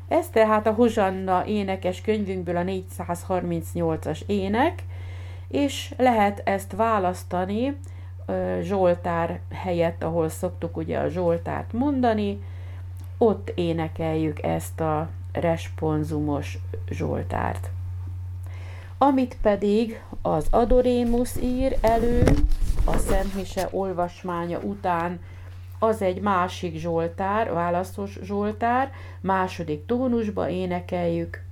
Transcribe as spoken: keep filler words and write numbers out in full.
Ez tehát a Hozsanna énekes könyvünkből a négyszázharmincnyolcas ének, és lehet ezt választani Zsoltár helyett, ahol szoktuk ugye a Zsoltárt mondani, ott énekeljük ezt a responsumos Zsoltárt. Amit pedig az Adorémus ír elő a Szent Mise olvasmánya után, az egy másik Zsoltár, válaszos Zsoltár, második tónusba énekeljük,